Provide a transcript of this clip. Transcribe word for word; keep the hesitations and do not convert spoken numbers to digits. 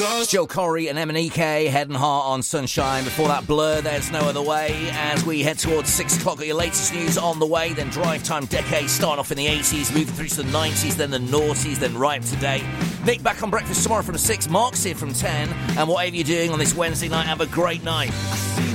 Joe Corey and Emanike, Head and Heart on Sunshine. Before that, Blur, There's No Other Way. As we head towards six o'clock, got your latest news on the way. Then Drive Time Decade, starting off in the eighties, moving through to the nineties, then the noughties, then right up to date. Nick back on Breakfast tomorrow from six. Mark's here from ten. And whatever you're doing on this Wednesday night, have a great night.